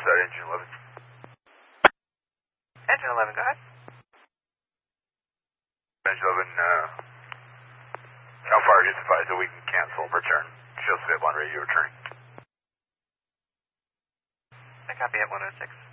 side, engine 11. Engine 11, go ahead. Engine 11, how far is advised that we can cancel return? Show SIB on radio return. I copy at 106.